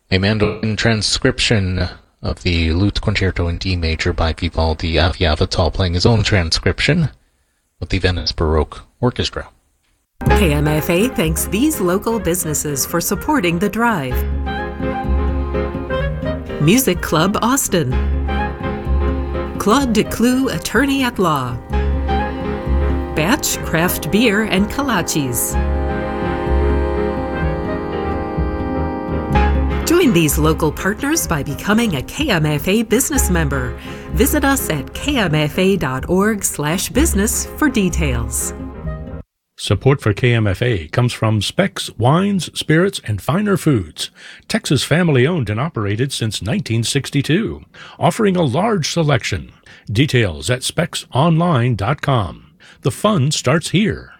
A mandolin transcription of the Lute Concerto in D major by Vivaldi, Avi Avital playing his own transcription with the Venice Baroque Orchestra. KMFA thanks these local businesses for supporting the drive. Music Club Austin, Claude Declue, attorney at law, Batch Craft Beer and Kolaches. Join these local partners by becoming a KMFA business member. Visit us at kmfa.org/business for details. Support for KMFA comes from Specs Wines, Spirits, and Finer Foods, Texas family-owned and operated since 1962, offering a large selection. Details at specsonline.com. The fun starts here.